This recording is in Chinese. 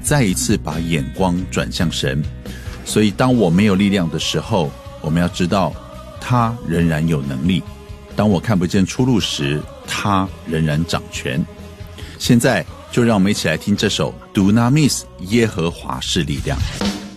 再一次把眼光转向神。所以当我没有力量的时候，我们要知道他仍然有能力，当我看不见出路时，他仍然掌权。现在就让我们一起来听这首 Dunamis 耶和华是力量。